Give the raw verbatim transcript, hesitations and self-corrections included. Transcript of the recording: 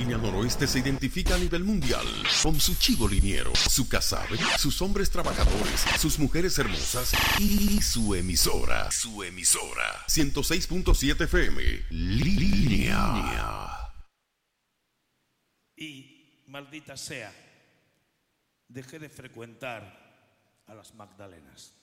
línea noroeste se identifica a nivel mundial con su chivo liniero, su casabe, sus hombres trabajadores, sus mujeres hermosas y su emisora. Su emisora. ciento seis punto siete F M. Línea. Y, maldita sea, dejé de frecuentar a las Magdalenas.